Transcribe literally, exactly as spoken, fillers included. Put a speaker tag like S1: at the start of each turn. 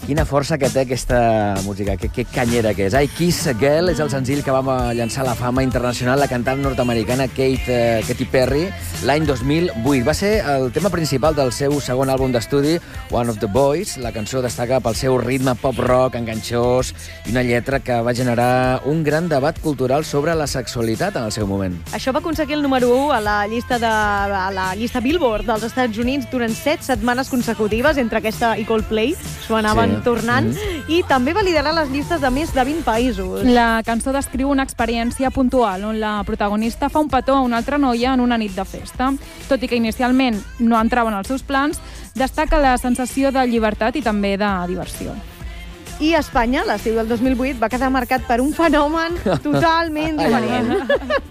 S1: Quina força que té aquesta música, que, que canyera que és. I Kiss a Girl és el senzill que vam llançar a la fama internacional la cantant nord-americana Kate, uh, Katy Perry l'any dos mil vuit. Va ser el tema principal del seu segon àlbum d'estudi, One of the Boys. La cançó destaca pel seu ritme pop-rock enganxós i una lletra que va generar un gran debat cultural sobre la sexualitat en el seu moment.
S2: Això va aconseguir el número u a la llista, de, a la llista Billboard dels Estats Units durant set setmanes consecutives, entre aquesta i Coldplay. S'ho anaven sí. tornant. Mm-hmm. I també va liderar les llistes de més de vint països.
S3: La cançó descriu una experiència puntual on la protagonista fa un petó a una altra noia en una nit de festa. Tot i que inicialment no entrava en els seus plans, destaca la sensació de llibertat i també de diversió.
S2: I a Espanya, l'estiu del dos mil vuit, va quedar marcat per un fenomen totalment diferent.